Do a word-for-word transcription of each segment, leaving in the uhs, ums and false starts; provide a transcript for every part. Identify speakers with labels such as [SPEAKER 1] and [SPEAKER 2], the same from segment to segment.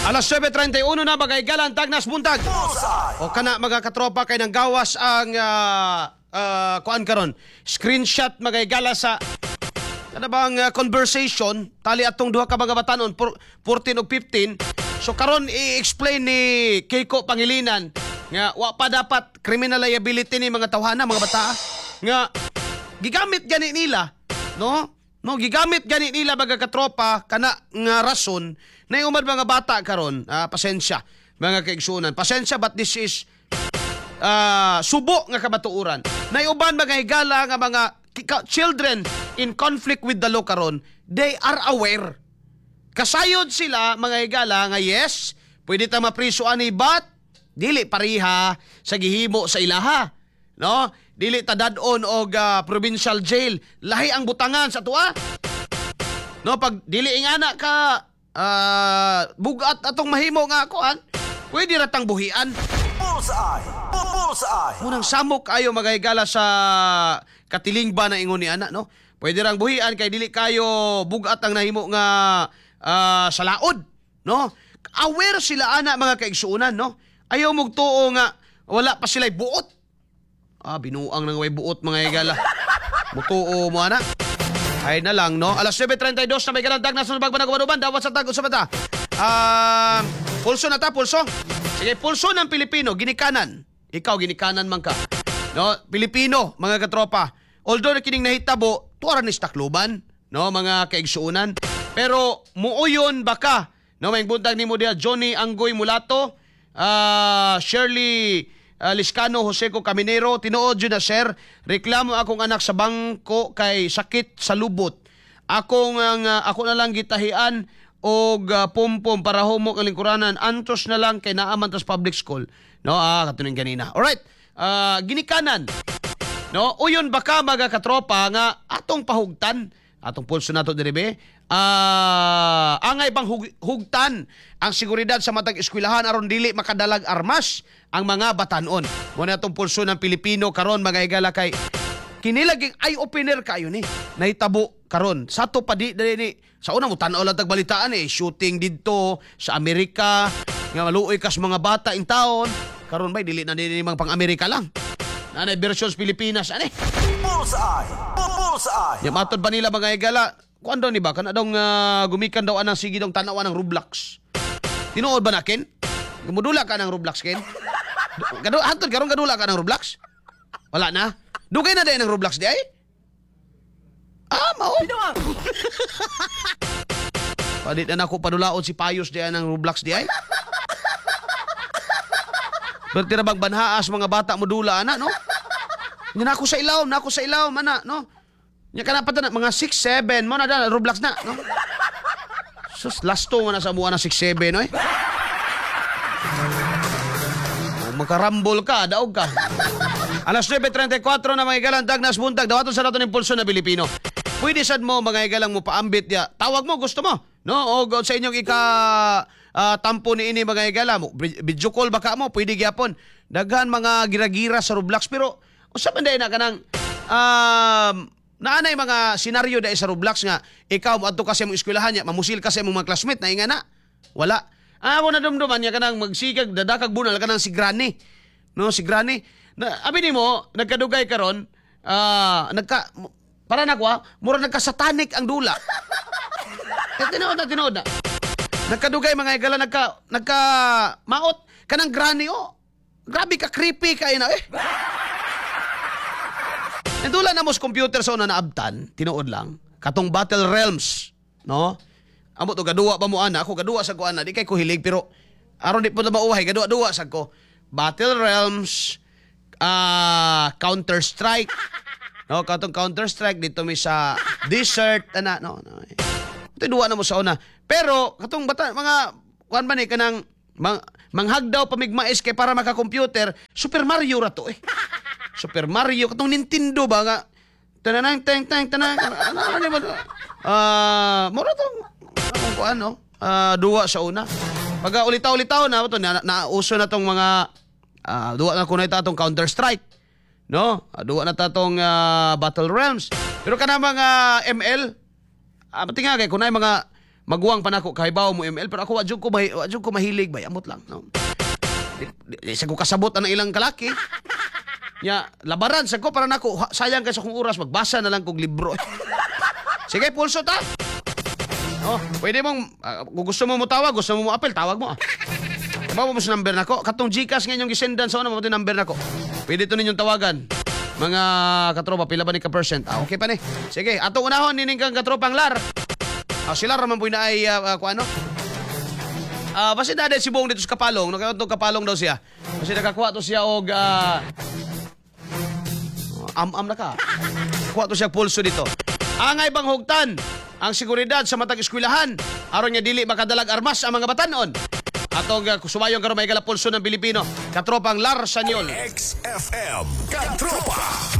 [SPEAKER 1] Alas nueve treinta y uno na bagay galang tagnas buntag. O kana mga katropa kay nang gawas ang uh, uh, kuan karon. Screenshot magay gala sa kada bang uh, conversation tali atong duha ka mga batanon fourteen ug fifteen. So karon i-explain ni Keiko Pangilinan nga wa pa dapat criminal liability ni mga tawhana mga bata nga gigamit gani nila, no? No, gigamit gani nila mga katropa kana nga rason na umad mga bata karon, uh, pasensya mga kaigsunan. Pasensya but this is uh, subo nga kabatuuran. Na uban mga higala nga mga children in conflict with the law karon, they are aware. Kasayod sila mga higala nga yes, pwede ta mapriso ani but dili pariha sa gihimo sa ilaha. No? Dili ta dadon og uh, provincial jail. Lahi ang butangan sa tuwa. No, pag dili ingana ka uh, bugat atong mahimo nga kuan, pwede ra tang buhian.
[SPEAKER 2] Bullseye! Bullseye!
[SPEAKER 1] Unang samok kayo magahigala sa katilingba na ingon ni ana, no? Pwede rang buhian kay dili kayo bugat ang nahimo nga uh, salaod, no? Aware sila ana mga kaigsuunan, no? Ayaw mog tuo nga wala pa sila'y buot. Ah, binuang nang way buot mga higala. Mutuo mo ana. Ay na lang, no? Alas nueve treinta y dos na may kalandag na sa bagbanag-uban. Dapat sa tag sa mata. Ah, pulso na ta, pulso. Sige, pulso ng Pilipino, ginikanan. Ikaw, ginikanan man ka. No? Pilipino, mga katropa. Although na kining nahitabo, tuwaran ni Stakluban, no? Mga kaigsuunan. Pero, muuyon baka, no? May buntag ni mo diya, Johnny Anggoy Mulato, ah, Shirley Uh, Liscano, Joseco Caminero, tinuod yun na sir, reklamo akong anak sa bangko kay sakit sa lubot. Akong, uh, ako na lang gitahian og uh, pumpom para humok ang lingkuranan. Antos na lang kay naaman tas public school. No, ah, katuning ganina. Alright, uh, ginikanan. No, uyon baka mga katropa nga atong pahugtan, atong pulso nato diribe. Ah, uh, angay bang hug- hugtan ang seguridad sa matag eskwelahan aron dili makadalag armas ang mga batanon. Muna itong pulso ng Pilipino karon mga higala kay kinilaging eye-opener kayo ni. Nahitabo karon. Sa to pa di, di, di sa una mo tanaw lang tagbalitaan eh. Shooting dito sa Amerika. Nga maluoy kas mga bata in taon. Karon bay, dili na din mga pang-Amerika lang. Nanay versions Pilipinas, ane?
[SPEAKER 2] Bullseye! Bullseye!
[SPEAKER 1] Yung matod ba nila mga higala? Kuan daw ni ba? Kana daw uh, gumikan daw anang sige daw tanawan ng Roblox. Tinuod ba nakin? Gumudula ka ng Roblox, Ken? Gadu hantod karon gadula ka ng Roblox? Wala na. Dugay na day ng Roblox di ay? Ah, mao. Padit na ako padulaon si Payos di ay ng Roblox di ay? Berti ra bang banhaas mga bata modula ana, no? Nya nako sa ilaw, nako sa ilaw mana, no? Nya kana pa na mga six seven mo na da Roblox na, no? Sus lasto man na sa buwan na six seven, no eh? Makarambol ka, daog ka. Alas nueve treinta y cuatro na mga igalang dagnas buntag, dawaton sa nato ng pulso na Pilipino. Pwede sad mo mga igalang mo paambit ya. Tawag mo, gusto mo. No? O sa inyong ika uh, tampo ni ini mga igala mo. Video call baka mo, pwede gyapon. Daghan mga gira-gira sa Roblox. Pero, usap man na kanang um, naanay mga senaryo dahil sa Roblox nga, ikaw mo adto kasi mong eskwelahan niya, mamusil kasi mong mga classmate na inga na. Wala. Ah, ako na dumduman niya kanang magsigag, dadakag bunal kanang si Granny. No, si Granny. Na, abi ni mo, nagkadugay karon, ah, uh, nagka, para na ko, mura nagka-satanic ang dula. Eh, tinood na, tinood na. Nagkadugay mga igala, nagka, nagka, maot, kanang Granny, oh. Grabe ka, creepy ka, ina, eh. Nandula na mo sa computer sa una na abtan, tinood lang, katong Battle Realms, no? Amo to gaduwa pa mo ana, ako gaduwa sa ko ana, di kay ko hilig pero aron di po na mauhay, gaduwa-duwa sa ko. Battle Realms, uh, Counter Strike. No, katong Counter Strike dito mi sa Desert ana, no. no. Ito duwa na mo sa una. Pero katong bata mga kuan man ni kanang mang, manghagdaw pamigmais kay para maka-computer, Super Mario ra to eh. Super Mario katong Nintendo ba nga tanang tang tang tanang ano ano ba? Ah, mo ra to. Ano ko ano? Uh, duwa sa una. Pag uh, ulitaw-ulitaw na to na, nauso na tong mga uh, duwa na kunay ta tong Counter Strike. No? Uh, duwa na ta tong uh, Battle Realms. Pero kana mga M L, uh, pati nga kay kunay mga Maguwang pa nako kahibaw mo M L pero ako wa jud ko mahi, wa jud ko mahilig bay amot lang no. Di, di, di sa ko kasabot ang ilang kalaki. Ya, labaran sa ko para nako ha, sayang kay sa kong oras magbasa na lang kog libro. Sige, pulso ta. Oh, pwede mong uh, kung gusto mo mo tawag, gusto mo mo apel, tawag mo. Ah. Tabaw mo sa number nako. Katong Gcash nga inyong gisendan sa una mo number nako. Pwede to ninyong tawagan. Mga katropa pila ba ni ka percent? Ah, okay pa ni. Sige, ato unahon nining kang katropang lar. Ah, sila raman po na ay uh, uh, kung ano? Ah, basta dade si Bong dito sa Kapalong, no kayo Kapalong daw siya. Kasi nakakuha to siya og uh, am-am na ka. Kuha to siya pulso dito. Angay bang hugtan ang seguridad sa matag eskwelahan aron niya dili makadalag armas ang mga batanon. Atong uh, sumayong karon may pulso ng Pilipino. Katropang Lar Sanyol.
[SPEAKER 3] X F M Katropa.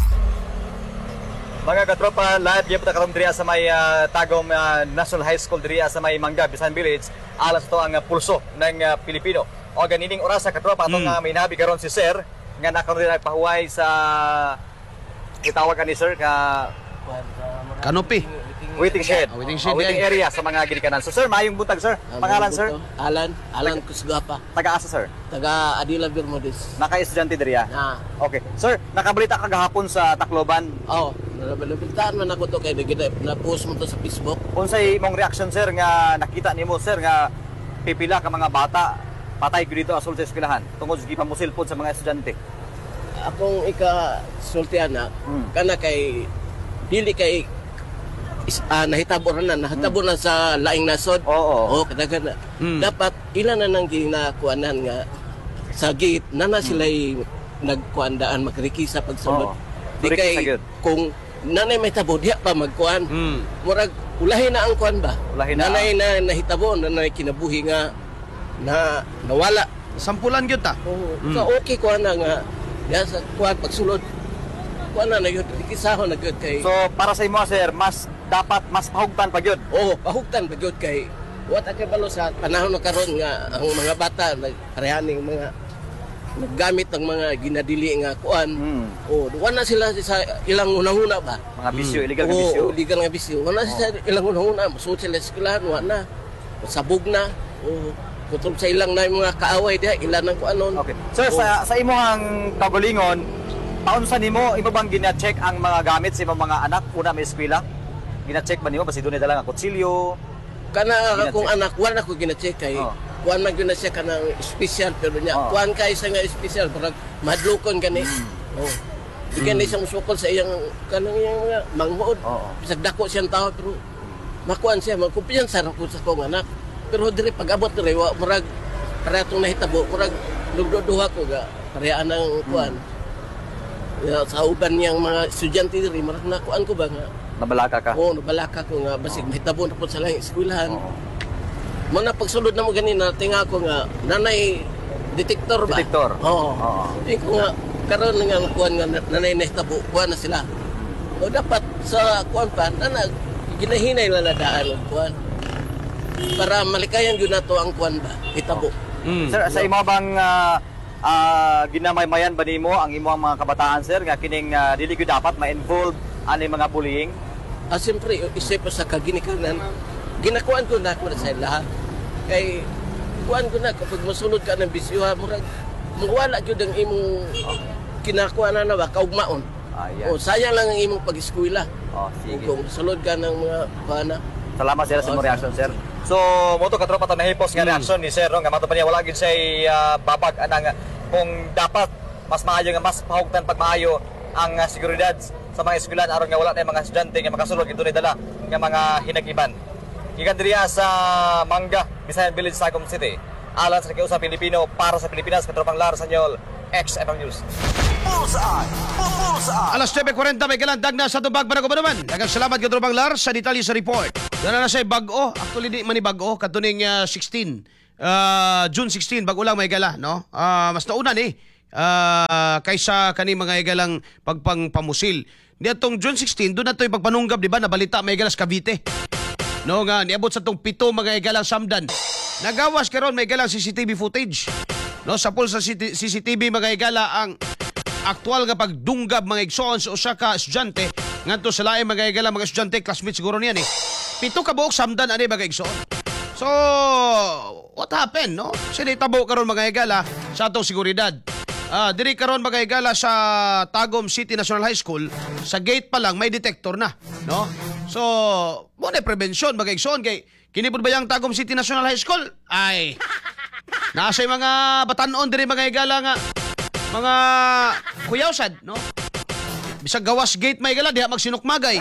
[SPEAKER 4] Mga katropa, lahat gyud ta karon diri sa may uh, Tagum uh, National High School diri sa may Mangga, Bisan Village. Alas to ang uh, pulso ng uh, Pilipino. O ganining oras sa katropa atong mm. uh, may nabi karon si Sir nga nakaroon diri pahuway sa itawag ni Sir ka
[SPEAKER 1] Kanopi.
[SPEAKER 4] waiting shed.
[SPEAKER 1] Oh, waiting shed,
[SPEAKER 4] oh, waiting
[SPEAKER 1] yeah.
[SPEAKER 4] area sa mga ginikanan. So Sir, mayong buntag Sir. Pangalan Sir?
[SPEAKER 5] Alan, Alan Kusgapa,
[SPEAKER 4] Taga-asa Sir?
[SPEAKER 5] taga Adila Bermudez.
[SPEAKER 4] Naka-estudyante diri ah.
[SPEAKER 5] Na,
[SPEAKER 4] Okay. Sir, nakabalita ka gahapon sa Tacloban.
[SPEAKER 5] oh, nalabaltaan man ako to kay nagina na-post mo to sa Facebook.
[SPEAKER 4] Unsay imong reaction Sir nga nakita nimo Sir nga pipila ka mga bata patay gyud dito asol sa eskwelahan tungod sa gipamusilpon sa mga estudyante.
[SPEAKER 5] Akong ika sultiana,
[SPEAKER 4] Hmm.
[SPEAKER 5] kana kay dili kay is, ah, nahitabo ra na, nahitabo na sa laing nasod.
[SPEAKER 4] Oo.
[SPEAKER 5] Oh, kadagan na.
[SPEAKER 1] Hmm.
[SPEAKER 5] Dapat ilan na nang ginakuanan nga sa gate na na sila nagkuandaan magrikisa pagsulod.
[SPEAKER 4] Oo.
[SPEAKER 5] Di
[SPEAKER 4] Rikisa
[SPEAKER 5] kay
[SPEAKER 4] gyud.
[SPEAKER 5] kung nanay may tabo diha pa magkuan.
[SPEAKER 1] Mm.
[SPEAKER 5] Murag ulahi na ang kuan ba?
[SPEAKER 4] Ulahi na.
[SPEAKER 5] Nanay na nahitabo, nanay kinabuhi nga na nawala.
[SPEAKER 1] Sampulan gyud ta.
[SPEAKER 5] Oh,
[SPEAKER 1] Mm.
[SPEAKER 5] so okay kuan na nga diha sa kuan pagsulod. Kuan na nagyud kisahon na gyud kay
[SPEAKER 4] So para sa imo Sir, mas dapat mas pahugtan pa gyud.
[SPEAKER 5] oh, pahugtan pa gyud kay what akay balo sa panahon na karon nga ang mga bata nagparehaning mga naggamit ng mga ginadili nga kuan.
[SPEAKER 4] Mm.
[SPEAKER 5] Oh, wala sila sa ilang unang-una ba?
[SPEAKER 4] Mga bisyo, illegal nga
[SPEAKER 5] Oo,
[SPEAKER 4] bisyo.
[SPEAKER 5] illegal nga bisyo. Wala siya ilang unang-una. Masuot sila sa eskwelahan, wala na. Sabog na. O, kutol sa ilang na yung mga kaaway diha, ilan ang kuanon.
[SPEAKER 4] Okay. Sir, sa sa imong kagulingon, paunsa nimo imo bang gina-check ang mga gamit sa imong mga anak una may eskwela? Gina-check ba nimo basi dunay dala nga kutsilyo?
[SPEAKER 5] Kana
[SPEAKER 4] Gina-check.
[SPEAKER 5] akong anak, wala ko gina-check kay
[SPEAKER 4] Oh.
[SPEAKER 5] kuan man gyud na siya kanang special pero niya.
[SPEAKER 4] Oh.
[SPEAKER 5] Kuan kay sa nga special parang madlukon gani. Oh. Di gani siya musukol sa iyang kanang iyang mga manghuod.
[SPEAKER 4] Oo.
[SPEAKER 5] Bisag dako siyang tao pero makuan siya, magkumpiyansa ra ko sa kong anak. Pero diri pag-abot diri wa murag para atong nahitabo, murag nugduduha ko ga parehas ng kuan. Ya, sa uban niyang mga estudyante diri murag nakuan ko ba nga
[SPEAKER 4] Nabalaka ka.
[SPEAKER 5] oo, nabalaka ko nga basig mahitabo na po sa lang eskwelahan.
[SPEAKER 4] Oo.
[SPEAKER 5] Mo na pagsulod na mo ganina tinga ko nga nanay detektor ba?
[SPEAKER 4] Detektor.
[SPEAKER 5] Oo.
[SPEAKER 4] Oo.
[SPEAKER 5] Di ko nga karon nga kuan nga nanay nahitabo kuan na sila. O dapat sa kuan pa na ginahinay na nadaan og kuan. Para malikayan gyud nato ang kuan ba? Hitabo.
[SPEAKER 1] Mm.
[SPEAKER 4] Sir, sa imo bang ah, ah, ginamay-mayan ba nimo ang imo mga kabataan sir nga kining ah, dili gyud dapat ma-involve ani mga bullying?
[SPEAKER 5] Ah, siyempre, isip pa sa kaginikanan, ginakuan ko na ako sa lahat. Kay, kuan ko na, kapag masunod ka ng bisyo, ha, murag, mawala yun ang imong kinakuha na na ba, kaugmaon.
[SPEAKER 4] Ah, yan.
[SPEAKER 5] O, sayang lang ang imong pag-eskwela.
[SPEAKER 4] Oh, sige.
[SPEAKER 5] Kung masunod ka ng mga kuhana.
[SPEAKER 4] Salamat sir sa imong
[SPEAKER 5] Oh,
[SPEAKER 4] reaction sir. So, mo to katropa to nahipos nga reaction ni sir no nga mato pa niya wala gyud say ah, babag anang kung dapat mas maayo nga mas pahugtan pag maayo ang ah, seguridad sa mga eskwelahan aron nga wala na mga estudyante nga makasulod gid dala nga mga hinagiban. Gikan diriya sa Mangga, Bisayan Village, Tagum City. Alan sa nakiusap Pilipino para sa Pilipinas, katropang Lar Sanyol, X F M News.
[SPEAKER 2] Bullseye! Bullseye!
[SPEAKER 1] Alas nine forty may galandag na sa tubag para ko ba naman. Daghang salamat Katropang Lar sa detalye sa report. Dala na siya bag-o. Actually di man ni bag-o katuning uh, sixteen. Uh, June sixteen bag-o lang may gala, no? Uh, mas nauna ni uh, kaysa kani mga igalang pagpang pamusil. Nitong June sixteen doon na to'y pagpanunggab, di ba? Nabalita may galas Cavite. No nga, niabot sa tong pito mga igalang samdan. Nagawas karon may galang C C T V footage. No, sa pool sa C C T V mga igala ang aktual nga pagdunggab mga igsoon sa usa ka estudyante ngadto sa lain mga igala mga estudyante classmates siguro niyan eh. Pito ka buok samdan ani mga igsoon. So, what happened, no? Sinitabo karon mga higala sa atong seguridad. Ah, diri karon mga higala sa Tagum City National High School, sa gate pa lang may detector na, no? So, mo na prevention mga igsoon kay kini pud bayang Tagum City National High School. Ay. Nasa mga batanon diri mga higala nga mga kuyawsad, no? Bisag gawas gate may higala diha magsinukmagay.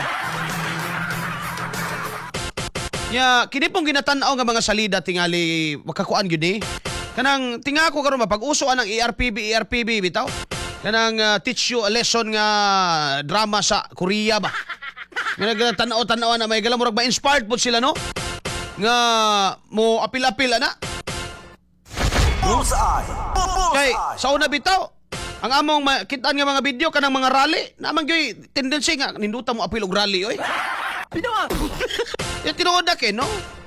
[SPEAKER 1] Ya, kini pong ginatan-aw nga mga salida tingali makakuan gyud ni. Kanang tinga ko karon mapag-uso anang E R P B E R P B bitaw. Kanang uh, teach you a lesson nga drama sa Korea ba. Nga tan-aw-tan-aw na may galang murag ma-inspired pud sila no. Nga mo apil-apil ana.
[SPEAKER 2] Bullseye.
[SPEAKER 1] Kay
[SPEAKER 2] Bullseye.
[SPEAKER 1] sa una bitaw ang among makitaan nga mga video kanang mga rally naman gyoy tendency nga ninduta mo apil og rally oy.
[SPEAKER 2] Pinawa.
[SPEAKER 1] Yung tinuod na kin, no?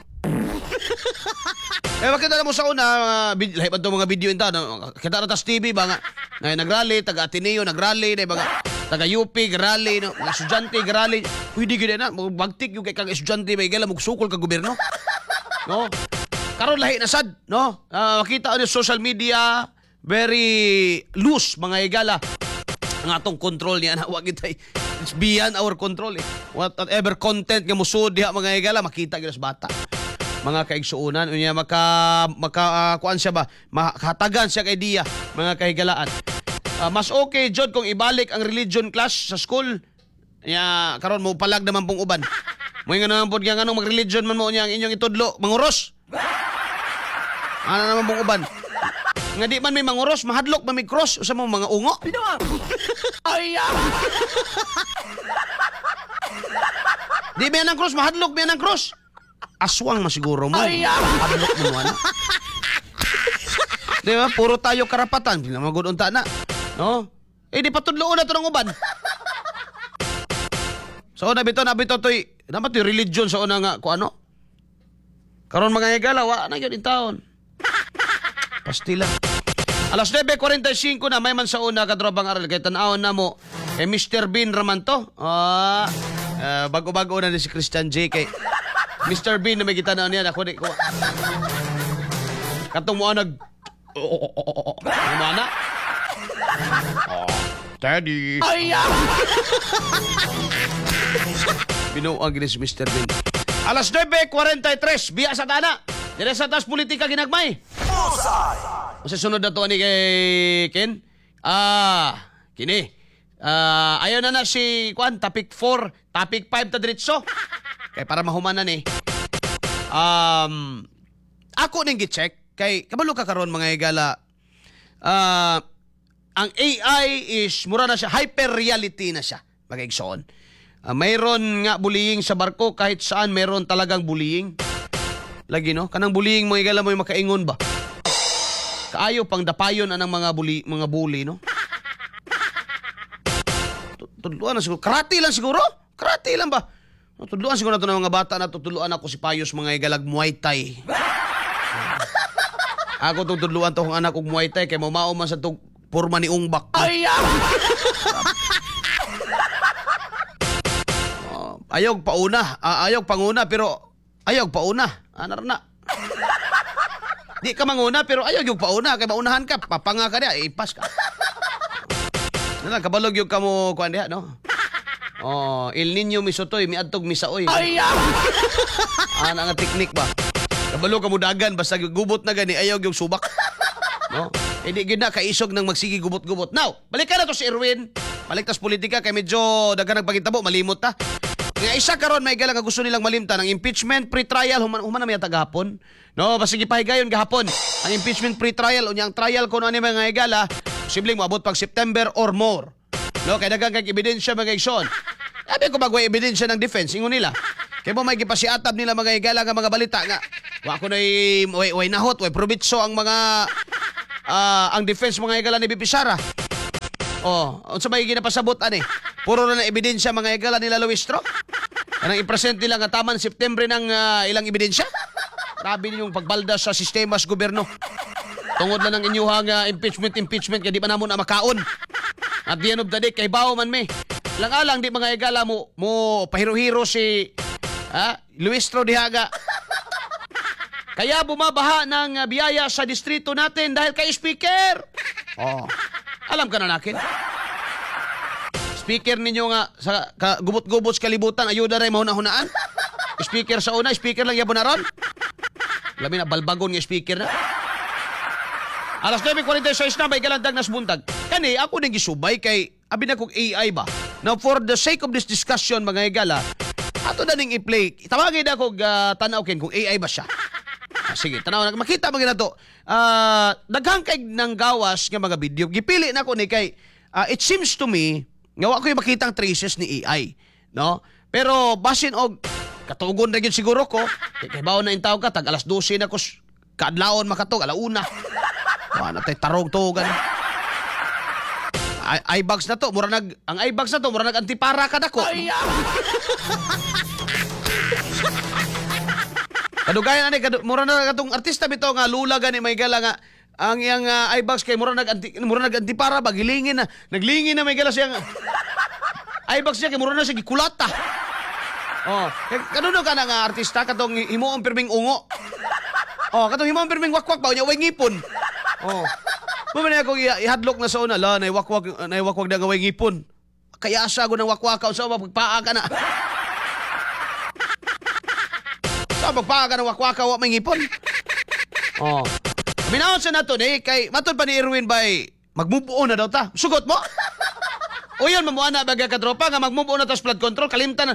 [SPEAKER 1] Eh, makita na mo sa una, uh, vid- lahat ba itong mga video ito, no? Kita na tas T V ba nga? Na, nagrally, taga Ateneo, nagrally, na mga taga U P, grally, no? Mga estudyante, grally. Pwede gina na, magbagtik yung kay kang estudyante, may gala, magsukol ka gobyerno. No? Karon lahi na sad, no? Uh, makita ano social media, very loose, mga higala. Ang atong control niya, na wag itay, it's beyond our control eh. Whatever content nga musud diha mga higala, makita gyud sa bata. Mga kaigsuonan unya maka maka uh, kuan siya ba makahatagan siya kay diya mga kahigalaan. Uh, mas okay jud kung ibalik ang religion class sa school. Ya karon mo palag naman pong uban. Mo nga naman pud nga nganong mag-religion man mo niya ang inyong itudlo, manguros. Ano naman pong uban? Nga di man may manguros, mahadlok man may cross usa mo mga ungo.
[SPEAKER 2] Pinawa.
[SPEAKER 1] Ay! Di ba yan ang cross? Mahadlok ba yan ang cross? Aswang masiguro mo. Mahadlok mo ano? Di ba? Puro tayo karapatan. Hindi na magudunta na. No? Eh, di patudloon na ito ng uban. So, nabito, nabito ito'y, dapat yung religion sa una nga, kung ano? Karon mga higala, wa na yun in taon. Pastila. Alas nine forty-five na may man sa una kadrobang aral kay tan-awon na mo eh Mister Bean raman to. Ah, uh, bago-bago na ni si Christian J kay Mister Bean na may gitanaan niya ako di ko. Katong mo nag Ano na? Oh, Daddy. Ay! Binuang gini si Mister Bean. Alas nine forty-three biya sa tana. Dire sa tas politika ginagmay.
[SPEAKER 2] Bullseye.
[SPEAKER 1] Sa sunod na to ni kay Ken. Ah, kini. Ah, ayaw na na si Kwan, topic four, topic five ta diretso. Kay para mahumanan ni. Um, ako ning gi-check kay kabalo ka karon mga higala. Ah, ang A I is mura na siya, hyper reality na siya. Magigsoon. Ah, mayroon nga bullying sa barko kahit saan mayroon talagang bullying. Lagi no, kanang bullying mo higala mo makaingon ba? Kaayo pang dapayon anang mga bully, mga bully, no? Tudluan na siguro. Karate lang siguro? Karate lang ba? Tudluan siguro na ito ng mga bata na tutuluan ako si Payos mga igalag Muay Thai. Ako itong tudluan to kung anak kong Muay Thai kaya mamao man sa itong porma ni Ungbak. Ay! uh, ayog pauna. Uh, ayog panguna pero ayog pauna. Anar na. Di ka manguna pero ayaw yung pauna kay maunahan ka papanga ka dia ipas ka. Nana kabalog yung kamo kuan diha no. Oh, El Niño misotoy miadtog misaoy. Ay! Ana nga teknik ba? Kabalo ka mo dagan basta gubot na gani ayaw yung subak. No? Eh di gid na kaisog nang magsigi gubot-gubot. Now, balik ka na to si Erwin. Balik tas politika kay medyo daghan nagpakitabo malimot ta. Nga isa karon may gala nga gusto nilang malimtan ang impeachment pre-trial human human na may tagahapon. No, basta gipahigayon gahapon ang impeachment pre-trial unya ang trial kuno ani mga higala posibleng moabot pag September or more. No, kay daghang kay ebidensya mga igsoon. Sabi ko bagway ebidensya ng defense ingon nila. Kay mo may gipasiatab nila mga higala nga mga balita nga wa ko nay way, way nahot way probitso ang mga uh, ang defense mga higala ni B P Sara. Oh, unsa may ginapasabot ani? Puro na na ebidensya mga higala nila Luistro. Kanang i-present nila nga taman September ng uh, ilang ebidensya. Grabe ninyong pagbalda sa sistema sa gobyerno. Tungod na ng inyuhang uh, impeachment, impeachment, kaya di pa namon na makaon. At the end of the day, kay bao man me. Lang-alang, di mga higala mo, mo pahiro-hiro si ha? Luistro Dihaga. Kaya bumabaha ng uh, biyaya sa distrito natin dahil kay speaker. Oh. Alam ka na nakin. Speaker ninyo nga sa ka, gubot-gubot sa kalibutan, ayuda rin mahuna-hunaan. Speaker sa una, speaker lang yabo na ron. Labi na, balbagon nga speaker na. Alas nine forty six na, may galandag na sbuntag. Kani, ako nang gisubay kay, abi na kong A I ba? Now, for the sake of this discussion, mga igala, ato na ning i-play. Tawagin na kong uh, tanaw kin kung A I ba siya. Ah, sige, tanaw na. Makita mga na to. Uh, daghang kay ng gawas nga mga video. Gipili na ko ni kay, uh, it seems to me, nga wa ko yung makitang traces ni A I. No? Pero, basin og, katugon na yun siguro ko. Kay, kay baon na yung tawag ka, tag alas dose na ko, kaadlaon makatog, alauna. Wala tay tarong tugan. Ay bags na to, mura nag ang eye bags na to, mura nag antipara ka nako. Kadugayan ani kadu, mura na katong artista bitaw nga lula gani may gala nga ang iyang uh, eye bags kay mura nag anti, mura nag antipara ba gilingin na. Naglingin na may gala siyang eye bags niya kay mura na siya gikulata. Oh, kaduno ka na nga artista katong himuon pirming ungo. Oh, katong himuon pirming wakwak ba nya way ngipon. Oh. Mamaya ako ihadlok na sa una, la, naiwakwak, naiwakwak na gaway ngipon. Kaya asa ko ng wakwakaw, sa magpaa ka na. Sa magpaa ka ng wakwakaw, may ngipon. Oh. Minawon sa nato, eh, kay, matod pa ni Erwin ba, eh, magmubuo na daw ta. Sugot mo? O yun, mamuha na baga katropa, nga magmubuo na tas flood control, kalimtan na.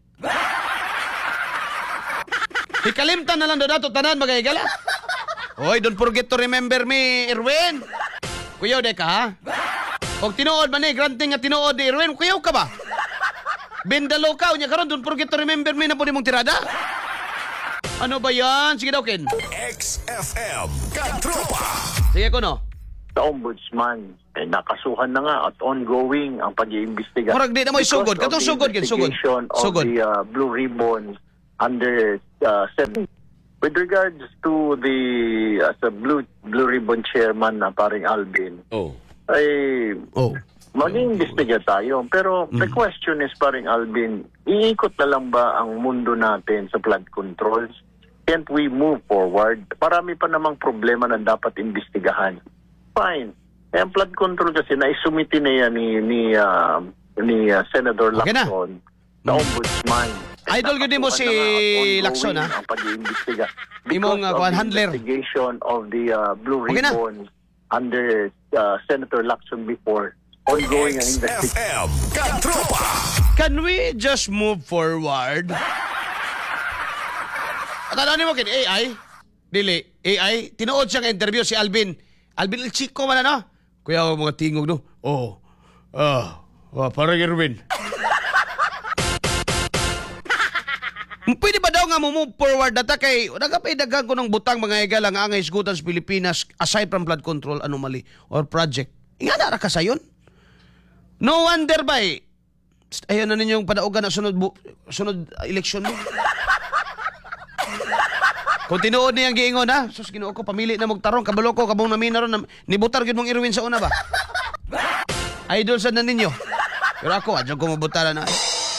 [SPEAKER 1] Ikalimtan na lang daw nato, tanan, magayagala. Oy, don't forget to remember me, Erwin. Kuyaw de ka, ha? Kung tinuod man eh, granting nga tinuod de, Erwin, kuyaw ka ba? Bendalo ka, unya karon, don't forget to remember me na po ni mong tirada. Ano ba yan? Sige daw, Ken.
[SPEAKER 3] X F M Katropa.
[SPEAKER 1] Sige ko, no?
[SPEAKER 6] Sa ombudsman, eh, nakasuhan na nga at ongoing ang pag-iimbestiga.
[SPEAKER 1] Murag di na mo isugod. Katong sugod, Ken, sugod.
[SPEAKER 6] Investigation of
[SPEAKER 1] Sugod.
[SPEAKER 6] the uh, Blue Ribbon under uh, seven. With regards to the as a Blue Blue Ribbon chairman na paring Alvin,
[SPEAKER 1] Oh.
[SPEAKER 6] ay
[SPEAKER 1] Oh.
[SPEAKER 6] mag-iimbestiga tayo. Pero
[SPEAKER 1] Mm.
[SPEAKER 6] the question is, paring Alvin, iikot na lang ba ang mundo natin sa flood controls? Can't we move forward? Parami pa namang problema na dapat imbestigahan. Fine. Eh, ang flood control kasi naisumiti na yan ni, ni, uh, ni uh, Senator
[SPEAKER 1] Okay na.
[SPEAKER 6] Lacson sa ombudsman.
[SPEAKER 1] Idol yun din mo si Lacson, ha?
[SPEAKER 6] Ang pag-iimbestiga.
[SPEAKER 1] Imong, uh,
[SPEAKER 6] Because of
[SPEAKER 1] kuwan,
[SPEAKER 6] the
[SPEAKER 1] handler.
[SPEAKER 6] investigation of the uh, Blue
[SPEAKER 1] Okay na.
[SPEAKER 6] Ribbon under uh, Senator Lacson before. Ongoing ang
[SPEAKER 3] X F
[SPEAKER 6] investigation.
[SPEAKER 3] M Katropa.
[SPEAKER 1] Can we just move forward? At ano mo, Ken? A I? Dili. A I? Tinuod siya nga interview si Alvin. Alvin El Chico man, ano? Kuya, mga tingog, no? Oh. Ah. Oh, parang Erwin. Pwede ba daw nga mo move forward data kay nagapay daghan ko ng butang mga igala nga angay isgutan sa Pilipinas aside from flood control anomaly or project. Nga na ka sayon? No wonder ba eh. Ayun na ninyong panaugan na sunod bu- sunod uh, election mo. Kung tinuod niyang giingon ha, sus Ginoo ko pamili na magtarong kabalo ko kabong namin na ron na, nibutar gyud mong Erwin sa una ba? Idol sa na ninyo. Pero ako adyo ko mabutaran na.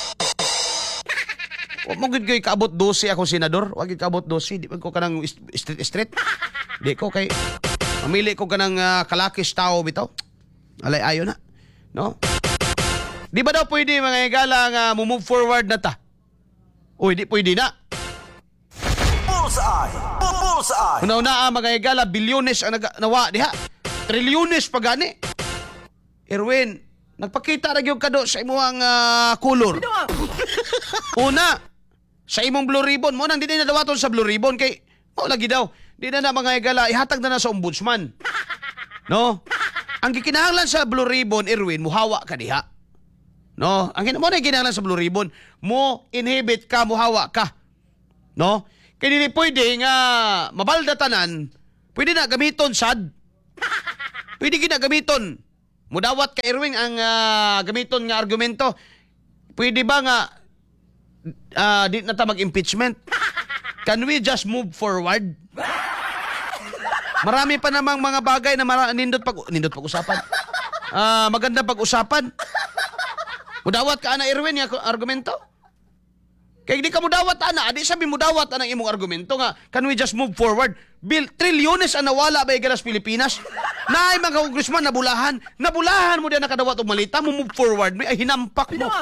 [SPEAKER 1] Huwag mo gud ko'y kaabot dose akong senador. Huwag gud kaabot dose. Di ba ko kanang street street? Di ko kay... Mamili ko kanang uh, kalakis tao bitaw. Alay ayo na. No? Di ba daw pwede mga igala nga uh, move forward na ta? Uy, di pwede na.
[SPEAKER 2] Bullseye! Bullseye!
[SPEAKER 1] Una-una mga igala, bilyones ang nag- nawa. Diha, trilyones pa gani. Erwin, nagpakita na yung kado sa imuang uh, color. Una, sa imong Blue Ribbon, mo nang di na dawaton sa Blue Ribbon kay mo lagi daw, di na na mga igala ihatag na na sa ombudsman. No? Ang gikinahanglan sa Blue Ribbon, Erwin, muhawa ka diha. No? Ang mo na gikinahanglan sa Blue Ribbon, mo inhibit ka, muhawa ka. No? Kaya di pwede nga mabalda tanan, pwede na gamiton sad. Pwede ginagamiton. Mudawat ka Erwin ang uh, gamiton nga argumento. Pwede ba nga uh, di na ta mag-impeachment? Can we just move forward? Marami pa namang mga bagay na mara- nindot pag nindot pag-usapan. Ah, uh, maganda pag-usapan. Mudawat ka ana Erwin nga argumento. Kaya di ka mo dawat ana, adi sabi mo dawat anang imong argumento nga can we just move forward? Bil trilyones ang nawala ba galas Pilipinas? Naay mga congressman nabulahan, nabulahan mo diyan nakadawat og malita mo move forward, may ay hinampak mo.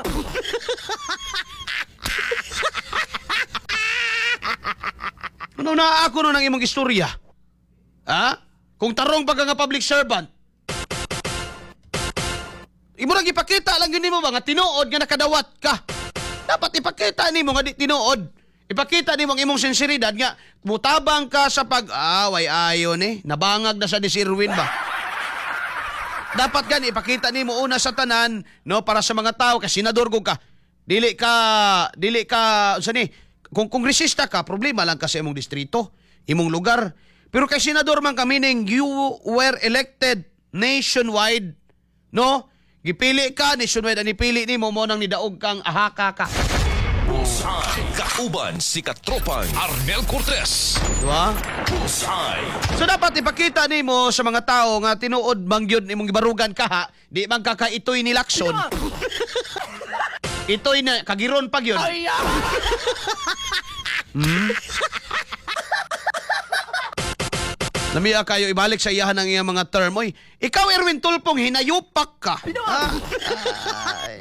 [SPEAKER 1] Ano na ako no ng imong istorya? Ha? Kung tarong pag nga public servant, imo lang ipakita lang yun mo ba nga tinuod nga nakadawat ka. Dapat ipakita nimo nga di tinuod. Ipakita nimo ang imong sinseridad nga mutabang ka sa pag away ayon eh. Nabangag na sa ni si Erwin ba? Dapat gani ipakita nimo una sa tanan no para sa mga tao kasi senador ko ka. Dili ka dili ka unsa ni kung kongresista ka problema lang ka sa imong distrito, imong lugar. Pero kay senador man ka meaning you were elected nationwide, no? Gipili ka, nationwide ani pili nimo mo nang nidaog kang ahaka ka.
[SPEAKER 3] Bullseye. Kauban si katropang Arnel Cortez.
[SPEAKER 1] Diba?
[SPEAKER 3] Bullseye.
[SPEAKER 1] So dapat ipakita nimo sa mga tao nga tinuod bang yun imong gibarugan ka ha, di man ka kaitoy ni Lacson. Itoy na kagiron pag yun. Hmm? Namiya kayo ibalik sa iyahan ng iyang mga term. Oy, ikaw Erwin Tulpong hinayupak ka. Ah, ay.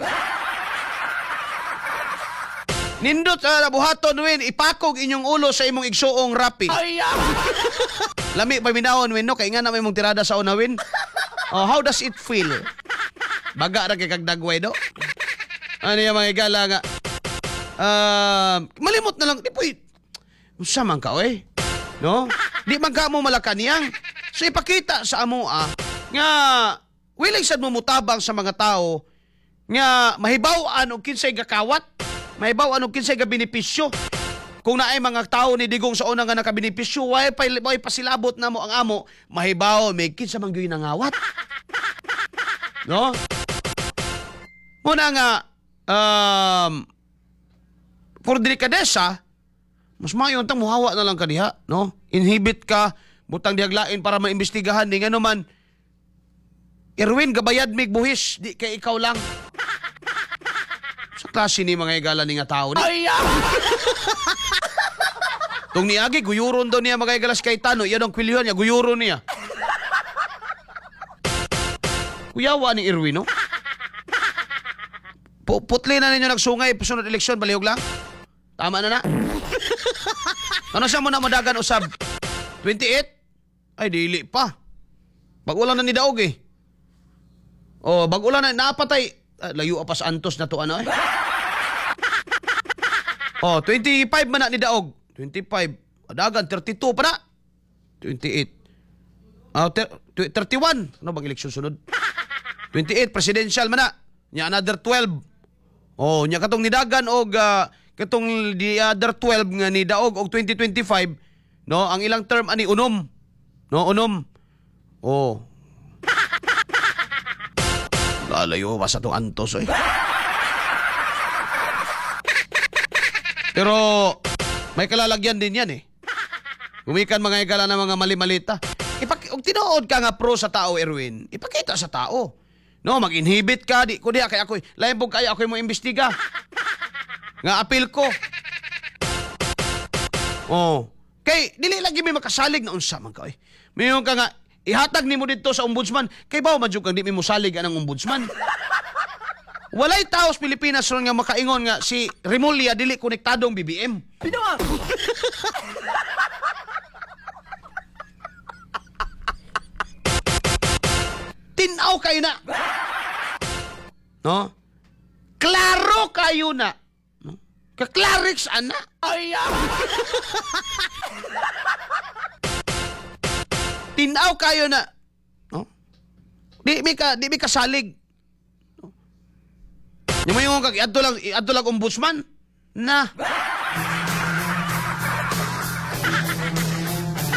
[SPEAKER 1] Nindot sa nabuhaton win, ipakog inyong ulo sa imong igsuong rapi. Lami pa minawon win no kay nga na may mong tirada sa unawin. Oh, how does it feel? Baga ra kay kag dagway do. Ano yung mga igala nga? Uh, malimot na lang. Di po, unsa man ka oy? No? Di man ka mo malakaniyang. So ipakita sa amo ah, nga willing sad mo mutabang sa mga tao nga mahibaw-an og kinsay gakawat, mahibaw-an og kinsay ga benepisyo. Kung naay mga tao ni digong sa una nga nakabenepisyo, way pa way pasilabot na mo ang amo, mahibaw may kinsa man gyud nangawat. No? Muna nga um for delikadesa, mas mayon tang muhawa na lang kadiha, no? Inhibit ka, butang diaglain para maimbestigahan di ngano man. Erwin gabayad mig buhis, di kay ikaw lang. Sa klase ni mga igala ni nga tao ni. Tung niagi guyuron daw niya mga igalas kay Tano, yan ang kwilyon niya, guyuron niya. Kuyawa ni Erwin, no? Putli na ninyo nagsungay, sunod eleksyon, balihog lang. Tama na na. Ano siya mo na madagan usab? twenty-eight? Ay, dili pa. Bagulan na ni Daog eh. O, bagulan na, napatay. Ah, layo pa sa Antos na to, ano eh. O, twenty-five man na ni Daog. twenty-five. Madagan, thirty-two pa na. twenty-eight. Ah, thirty-one. Ano bang eleksyon sunod? twenty-eight, presidential man na. Nya another twelve. Oh, nya katong nidagan og uh, katong the other twelve nga ni Daog og twenty twenty-five, no? Ang ilang term ani unom. No, unom. Oh. Lalayo ba sa tong Antos eh. Pero may kalalagyan din yan eh. Gumikan mga igala na mga mali-malita. Ipak og tinuod ka nga pro sa tao Erwin. Ipakita sa tao. No, mag-inhibit ka, di ko diya, kaya ako'y, lain po kaya ako'y mo imbestiga. Nga apil ko. Oh. Kay, dili lagi may makasalig na unsa man ka, eh. Mayroon ka nga, ihatag ni mo dito sa ombudsman, kay bawa madyo kang di may musalig anang ombudsman. Walay tao sa Pilipinas ron nga makaingon nga si Remulla dili konektadong B B M.
[SPEAKER 2] Pinawa!
[SPEAKER 1] Tinaw kayo na. No? Klaro kayo na. No? Kaklarix, ana.
[SPEAKER 2] Ay,
[SPEAKER 1] Tinaw kayo na. No? Di mi ka, di mi kasalig. No? Yung mga yung kag, adto lang, adto lang ombudsman. Na.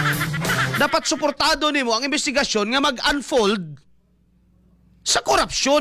[SPEAKER 1] Dapat suportado nimo ang investigasyon nga mag-unfold sa korupsyon.